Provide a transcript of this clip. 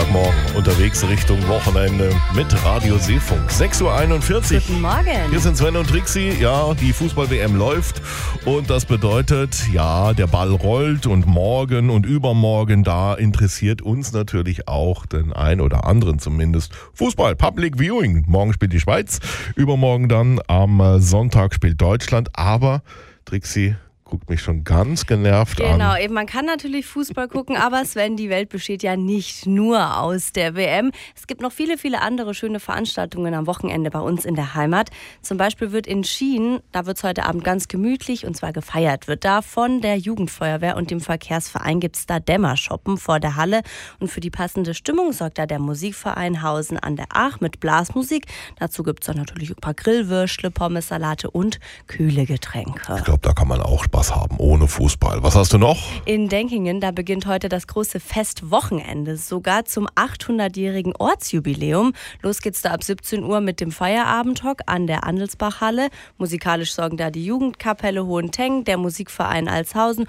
Sonntagmorgen unterwegs Richtung Wochenende mit Radio Seefunk. 6.41 Uhr. Guten Morgen. Hier sind Sven und Trixi. Ja, die Fußball-WM läuft und das bedeutet, ja, der Ball rollt und morgen und übermorgen, da interessiert uns natürlich auch den ein oder anderen zumindest Fußball, Public Viewing. Morgen spielt die Schweiz, übermorgen dann am Sonntag spielt Deutschland, aber Trixi guckt mich schon ganz genervt an. Genau, eben man kann natürlich Fußball gucken, aber Sven, die Welt besteht ja nicht nur aus der WM. Es gibt noch viele, viele andere schöne Veranstaltungen am Wochenende bei uns in der Heimat. Zum Beispiel wird in Schien, da wird es heute Abend ganz gemütlich und zwar gefeiert. Wird da von der Jugendfeuerwehr und dem Verkehrsverein gibt es da Dämmershoppen vor der Halle. Und für die passende Stimmung sorgt da der Musikverein Hausen an der Aach mit Blasmusik. Dazu gibt es dann natürlich ein paar Grillwürstle, Pommes, Salate und kühle Getränke. Ich glaube, da kann man auch Spaß haben, ohne Fußball. Was hast du noch? In Denkingen, da beginnt heute das große Festwochenende, sogar zum 800-jährigen Ortsjubiläum. Los geht's da ab 17 Uhr mit dem Feierabendhock an der Andelsbachhalle. Musikalisch sorgen da die Jugendkapelle Hohenteng, der Musikverein Alshausen